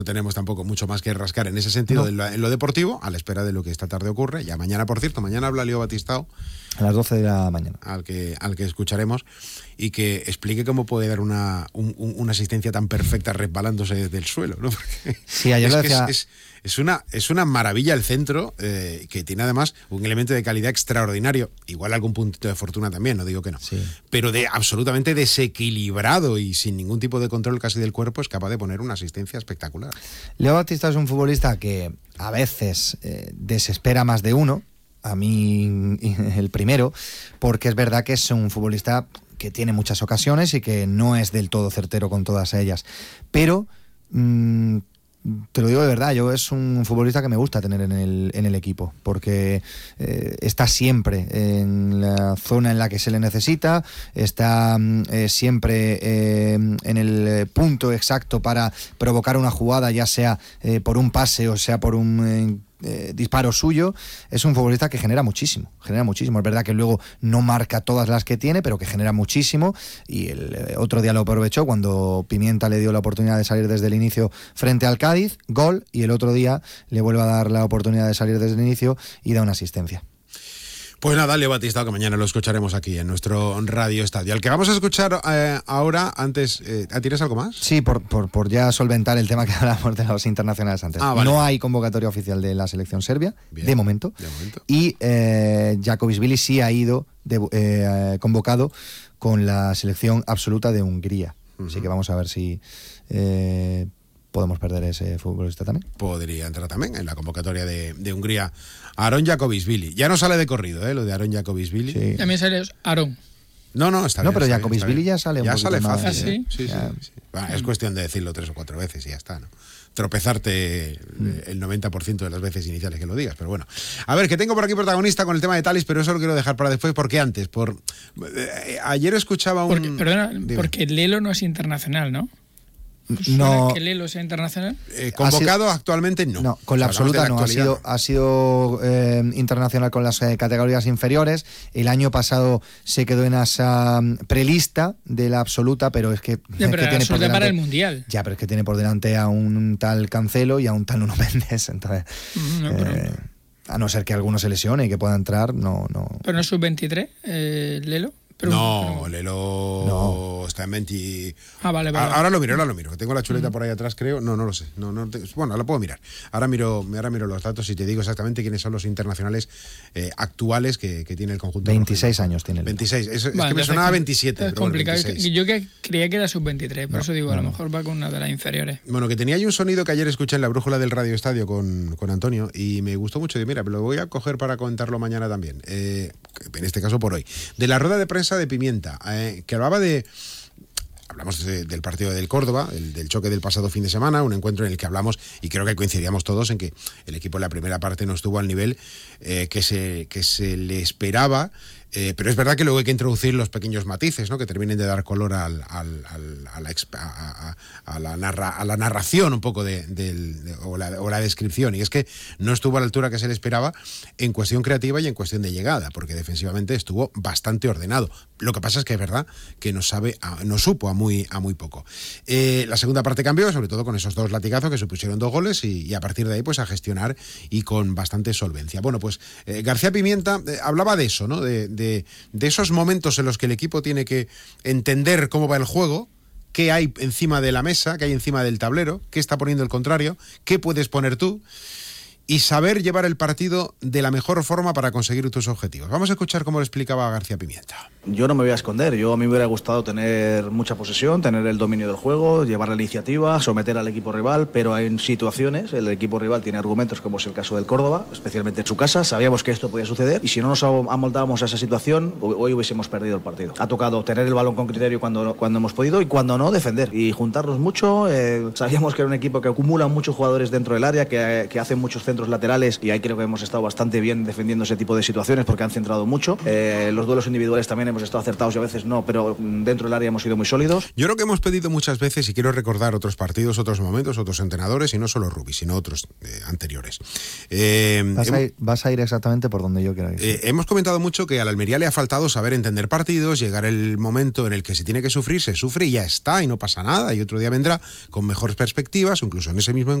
No tenemos tampoco mucho más que rascar en ese sentido en lo deportivo, a la espera de lo que esta tarde ocurre. Ya mañana, por cierto, mañana habla Leo Batistao. A las 12 de la mañana. Al que escucharemos y que explique cómo puede dar una asistencia tan perfecta resbalándose del suelo, ¿no? Porque sí, ayer lo decía... Es una maravilla el centro, que tiene además un elemento de calidad extraordinario, igual algún puntito de fortuna también, no digo que no, sí. Pero absolutamente desequilibrado y sin ningún tipo de control casi del cuerpo, es capaz de poner una asistencia espectacular. Leo Batistao es un futbolista que a veces desespera más de uno, a mí el primero, porque es verdad que es un futbolista que tiene muchas ocasiones y que no es del todo certero con todas ellas, pero... te lo digo de verdad, es un futbolista que me gusta tener en el equipo, porque está siempre en la zona en la que se le necesita, está siempre en el punto exacto para provocar una jugada, ya sea por un pase o sea por un disparo suyo. Es un futbolista que genera muchísimo. Es verdad que luego no marca todas las que tiene, pero que genera muchísimo, y el otro día lo aprovechó cuando Pimienta le dio la oportunidad de salir desde el inicio frente al Cádiz, gol, y el otro día le vuelve a dar la oportunidad de salir desde el inicio y da una asistencia. Pues nada, Leo Batistao, que mañana lo escucharemos aquí en nuestro Radio Estadio. Al que vamos a escuchar ahora, antes, ¿tienes algo más? Sí, por ya solventar el tema que hablamos de los internacionales antes. Vale. No hay convocatoria oficial de la selección serbia, de momento. Y Jakovishvili sí ha ido convocado con la selección absoluta de Hungría. Así que vamos a ver si... podemos perder ese futbolista también. Podría entrar también en la convocatoria de Hungría Aron Jakovishvili. Ya no sale de corrido, lo de Aron Jakovishvili. Sí. También sale Aron. No, está bien. No, pero Jakovishvili ya sale un poquito sale más. fácil. ¿Sí? Sí. Bueno, es cuestión de decirlo 3 o 4 veces y ya está, ¿no? Tropezarte el 90% de las veces iniciales que lo digas, pero bueno. A ver, que tengo por aquí protagonista con el tema de Thalys, pero eso lo quiero dejar para después, porque antes, ayer escuchaba un... Porque Lelo no es internacional, ¿no? No, que Lelo sea internacional. Convocado actualmente no. No, con la absoluta no. Ha sido internacional con las categorías inferiores. El año pasado se quedó en esa prelista de la absoluta, pero es que pero la tiene por delante, para el mundial. Ya, pero es que tiene por delante a un tal Cancelo y a un tal Nuno Méndez. Entonces, a no ser que alguno se lesione y que pueda entrar, no. Pero no es sub-23, Lelo. No, Lelo está en 20... Vale. Ahora lo miro, tengo la chuleta por ahí atrás, creo. No lo sé. Bueno, la puedo mirar. Ahora miro los datos y te digo exactamente quiénes son los internacionales actuales que tiene el conjunto. 26 años tiene el 26. Es que me sonaba 27. Es complicado. 26. Yo creía que era sub-23, por eso digo, a lo mejor va con una de las inferiores. Bueno, que tenía ahí un sonido que ayer escuché en la brújula del Radio Estadio con Antonio y me gustó mucho. Mira, lo voy a coger para comentarlo mañana también. En este caso por hoy. De la rueda de prensa de Pimienta, que hablamos del partido del Córdoba, del choque del pasado fin de semana, un encuentro en el que hablamos, y creo que coincidíamos todos en que el equipo en la primera parte no estuvo al nivel que se le esperaba, pero es verdad que luego hay que introducir los pequeños matices, ¿no? Que terminen de dar color a la narración un poco o la descripción, y es que no estuvo a la altura que se le esperaba en cuestión creativa y en cuestión de llegada, porque defensivamente estuvo bastante ordenado. Lo que pasa es que es verdad que nos supo a muy poco. La segunda parte cambió, sobre todo con esos 2 latigazos que supusieron 2 goles y a partir de ahí pues a gestionar y con bastante solvencia. Bueno, pues García Pimienta hablaba de eso, ¿no? De esos momentos en los que el equipo tiene que entender cómo va el juego, qué hay encima de la mesa, qué hay encima del tablero, qué está poniendo el contrario, qué puedes poner tú, y saber llevar el partido de la mejor forma para conseguir tus objetivos. Vamos a escuchar cómo lo explicaba García Pimienta. Yo no me voy a esconder, a mí me hubiera gustado tener mucha posesión, tener el dominio del juego, llevar la iniciativa, someter al equipo rival, pero en situaciones el equipo rival tiene argumentos, como es el caso del Córdoba, especialmente en su casa, sabíamos que esto podía suceder y si no nos amoldábamos a esa situación, hoy hubiésemos perdido el partido. Ha tocado tener el balón con criterio cuando hemos podido y cuando no, defender y juntarnos mucho. Sabíamos que era un equipo que acumula muchos jugadores dentro del área, que hacen muchos centros laterales y ahí creo que hemos estado bastante bien defendiendo ese tipo de situaciones porque han centrado mucho. Los duelos individuales también hemos estado acertados y a veces no, pero dentro del área hemos sido muy sólidos. Yo creo que hemos pedido muchas veces, y quiero recordar otros partidos, otros momentos, otros entrenadores, y no solo Rubi, sino otros anteriores. Vas a ir exactamente por donde yo quiero ir. Hemos comentado mucho que a la Almería le ha faltado saber entender partidos, llegar el momento en el que se tiene que sufrir, se sufre y ya está, y no pasa nada, y otro día vendrá con mejores perspectivas, o incluso en ese mismo